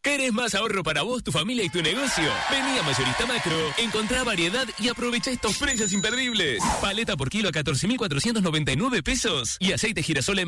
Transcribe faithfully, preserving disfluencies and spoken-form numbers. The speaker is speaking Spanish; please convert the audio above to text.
¿Querés más ahorro para vos, tu familia y tu negocio? Vení a Mayorista Macro, encontrá variedad y aprovecha estos precios imperdibles. Paleta por kilo a catorce mil cuatrocientos noventa y nueve pesos y aceite girasol en